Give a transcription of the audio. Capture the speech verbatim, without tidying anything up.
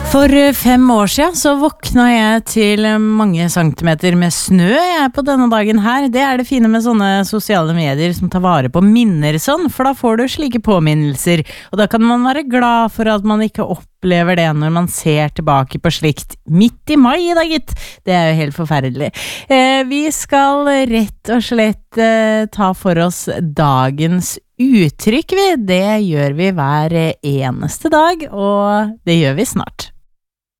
For fem år siden så våkna jeg til mange centimeter med snø jeg på denne dagen her. Det er det fine med sånne sosiale medier som tar vare på minner sånn, for da får du slike påminnelser, og da kan man være glad for at man ikke opplever det når man ser tilbake på slikt midt i mai da, gitt. Det er jo helt forferdelig. Eh, vi skal rett og slett eh, ta for oss dagens uttrykk, vi. Det gjør vi hver eneste dag, og det gjør vi snart.